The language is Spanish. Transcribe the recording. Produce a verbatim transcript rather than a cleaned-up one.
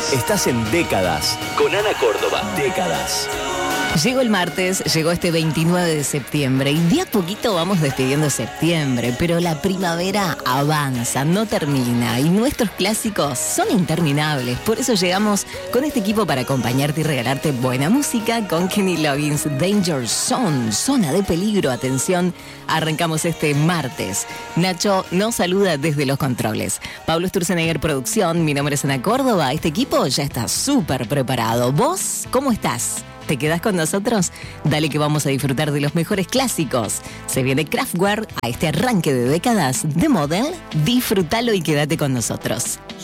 Estás en Décadas con Ana Córdoba. Décadas. Llegó el martes, llegó este veintinueve de septiembre y de a poquito vamos despidiendo septiembre, pero la primavera avanza, no termina y nuestros clásicos son interminables. Por eso llegamos con este equipo para acompañarte y regalarte buena música con Kenny Loggins, Danger Zone, zona de peligro, atención. Arrancamos este martes. Nacho nos saluda desde los controles. Pablo Sturzenegger, producción. Mi nombre es Ana Córdoba. Este equipo ya está súper preparado. ¿Vos cómo estás? ¿Te quedás con nosotros? Dale que vamos a disfrutar de los mejores clásicos. Se viene Kraftwerk a este arranque de décadas de Model. Disfrútalo y quédate con nosotros.